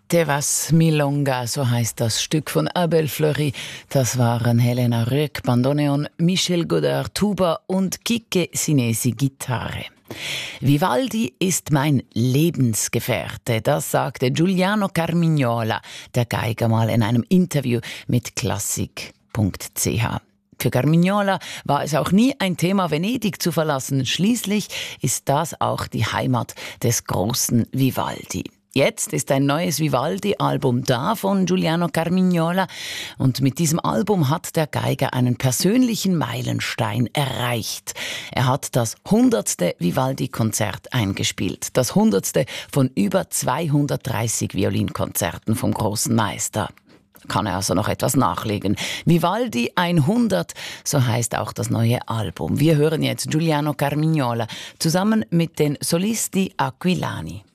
Te vas milonga, so heißt das Stück von Abel Fleury. Das waren Helena Röck, Bandoneon, Michel Godard, Tuba und Kike Sinesi, Gitarre. Vivaldi ist mein Lebensgefährte, das sagte Giuliano Carmignola, der Geiger, mal in einem Interview mit Klassik.ch. Für Carmignola war es auch nie ein Thema, Venedig zu verlassen. Schließlich ist das auch die Heimat des großen Vivaldi. Jetzt ist ein neues Vivaldi-Album da von Giuliano Carmignola und mit diesem Album hat der Geiger einen persönlichen Meilenstein erreicht. Er hat das 100. Vivaldi-Konzert eingespielt, das 100. von über 230 Violinkonzerten vom großen Meister. Kann er also noch etwas nachlegen. Vivaldi 100, so heißt auch das neue Album. Wir hören jetzt Giuliano Carmignola zusammen mit den Solisti Aquilani.